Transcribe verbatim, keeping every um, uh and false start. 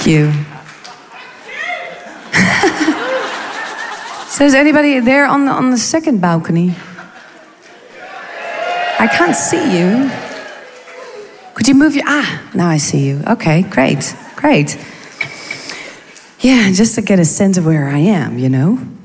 Thank you. So is anybody there on the, on the second balcony? I can't see you. Could you move your... Ah, now I see you. Okay, great, great. Yeah, just to get a sense of where I am, you know?